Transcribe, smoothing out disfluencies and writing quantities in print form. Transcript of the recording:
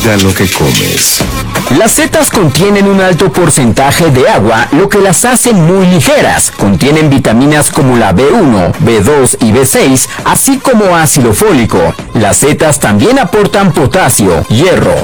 cuida lo que comes. Las setas contienen un alto porcentaje de agua, lo que las hace muy ligeras. Contienen vitaminas como la B1, B2 y B6, así como ácido fólico. Las setas también aportan potasio, hierro,